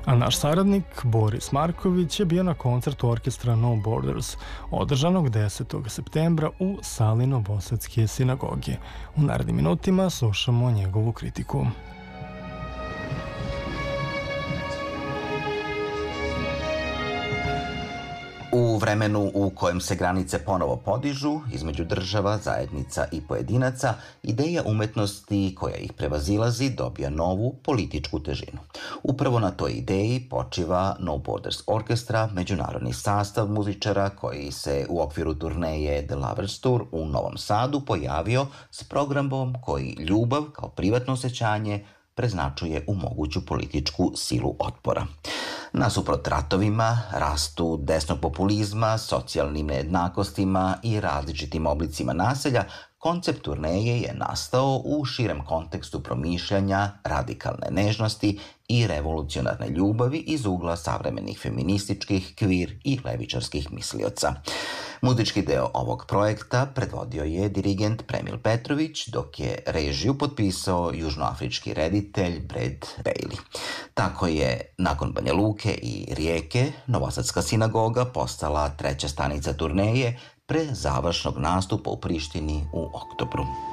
A naš saradnik Boris Marković je bio na koncertu orkestra No Borders, održanog 10. septembra u sali Novosadske sinagoge. U narednim minutima slušamo njegovu kritiku. U vremenu u kojem se granice ponovo podižu između država, zajednica i pojedinaca, ideja umetnosti koja ih prevazilazi dobija novu političku težinu. Upravo na toj ideji počiva No Borders Orkestra, međunarodni sastav muzičara koji se u okviru turneje The Lovers Tour u Novom Sadu pojavio s programom koji ljubav kao privatno osjećanje preznačuje u moguću političku silu otpora. Nasuprot ratovima, rastu desnog populizma, socijalnim nejednakostima i različitim oblicima nasilja, koncept turneje je nastao u širem kontekstu promišljanja, radikalne nežnosti i revolucionarne ljubavi iz ugla savremenih feminističkih, kvir i levičarskih mislioca. Muzički deo ovog projekta predvodio je dirigent Premil Petrović, dok je režiju potpisao južnoafrički reditelj Brad Bailey. Tako je, nakon Banja Luke i Rijeke, Novosadska sinagoga postala treća stanica turneje pre završnog nastupa u Prištini u oktobru.